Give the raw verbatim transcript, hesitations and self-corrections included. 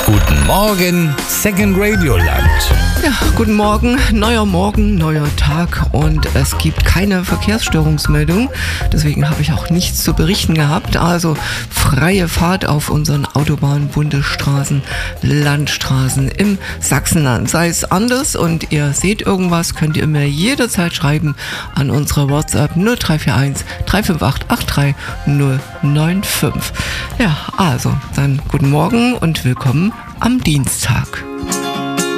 Guten Morgen, Second Radio Land. Ja, guten Morgen, neuer Morgen, neuer Tag und es gibt keine Verkehrsstörungsmeldung. Deswegen habe ich auch nichts zu berichten gehabt. Also freie Fahrt auf unseren Autobahnen, Bundesstraßen, Landstraßen im Sachsenland. Sei es anders und ihr seht irgendwas, könnt ihr mir jederzeit schreiben an unsere WhatsApp null drei vier eins drei fünf acht acht drei null neun fünf. Ja, also dann guten Morgen und willkommen am Dienstag.